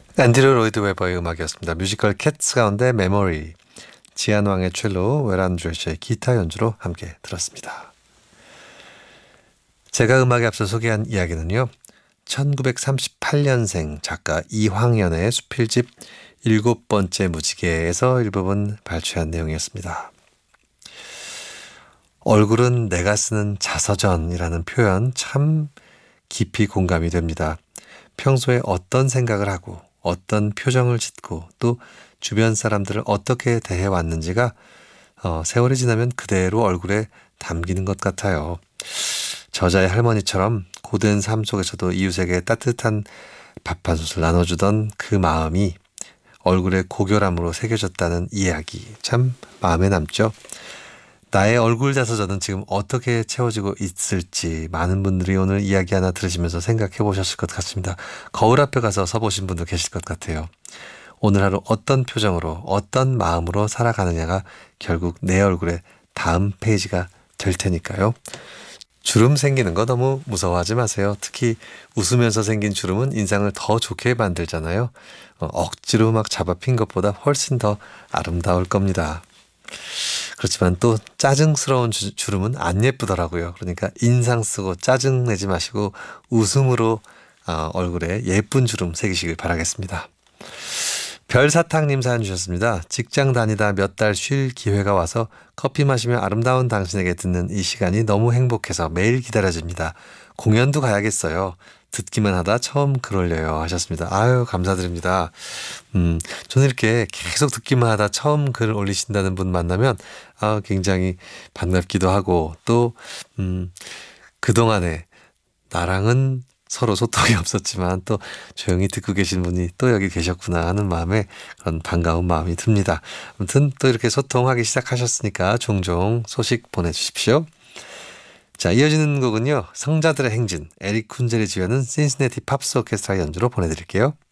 앤드류 로이드 웨버의 음악이었습니다. 뮤지컬 캣츠 가운데 메모리, 지안왕의 첼로, 웨란 조시의 기타 연주로 함께 들었습니다. 제가 음악에 앞서 소개한 이야기는요. 1938년생 작가 이황연의 수필집 7번째 무지개에서 일부분 발췌한 내용이었습니다. 얼굴은 내가 쓰는 자서전이라는 표현 참 깊이 공감이 됩니다. 평소에 어떤 생각을 하고 어떤 표정을 짓고 또 주변 사람들을 어떻게 대해왔는지가 세월이 지나면 그대로 얼굴에 담기는 것 같아요. 저자의 할머니처럼 고된 삶 속에서도 이웃에게 따뜻한 밥 한 솥을 나눠주던 그 마음이 얼굴에 고결함으로 새겨졌다는 이야기 참 마음에 남죠. 나의 얼굴 자서전은 지금 어떻게 채워지고 있을지 많은 분들이 오늘 이야기 하나 들으시면서 생각해 보셨을 것 같습니다. 거울 앞에 가서 서보신 분도 계실 것 같아요. 오늘 하루 어떤 표정으로 어떤 마음으로 살아가느냐가 결국 내 얼굴의 다음 페이지가 될 테니까요. 주름 생기는 거 너무 무서워하지 마세요. 특히 웃으면서 생긴 주름은 인상을 더 좋게 만들잖아요. 억지로 막 잡아핀 것보다 훨씬 더 아름다울 겁니다. 그렇지만 또 짜증스러운 주름은 안 예쁘더라고요. 그러니까 인상 쓰고 짜증 내지 마시고 웃음으로 얼굴에 예쁜 주름 새기시길 바라겠습니다. 별사탕님 사연 주셨습니다. 직장 다니다 몇 달 쉴 기회가 와서 커피 마시며 아름다운 당신에게 듣는 이 시간이 너무 행복해서 매일 기다려집니다. 공연도 가야겠어요. 듣기만 하다 처음 글 올려요 하셨습니다. 아유 감사드립니다. 저는 이렇게 계속 듣기만 하다 처음 글 올리신다는 분 만나면 굉장히 반갑기도 하고 또 그동안에 나랑은 서로 소통이 없었지만 또 조용히 듣고 계신 분이 또 여기 계셨구나 하는 마음에 그런 반가운 마음이 듭니다. 아무튼 또 이렇게 소통하기 시작하셨으니까 종종 소식 보내주십시오. 자, 이어지는 곡은요. 성자들의 행진, 에릭 쿤젤이 지휘하는 신시내티 팝스 오케스트라 연주로 보내드릴게요.